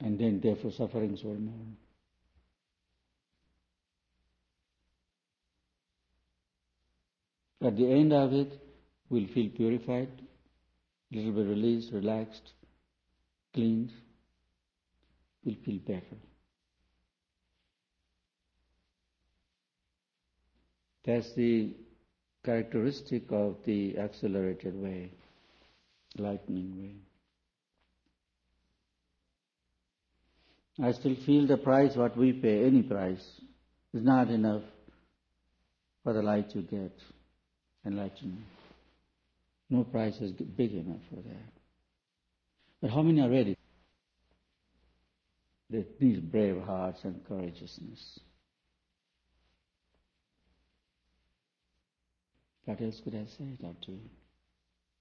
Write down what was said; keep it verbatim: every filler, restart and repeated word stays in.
and then therefore sufferings will more. At the end of it, we'll feel purified, a little bit released, relaxed, cleaned. We'll feel better. That's the characteristic of the accelerated way, lightning way. I still feel the price what we pay, any price, is not enough for the light you get, enlightenment. No price is big enough for that. But how many are ready? They need brave hearts and courageousness. What else could I say, Doctor?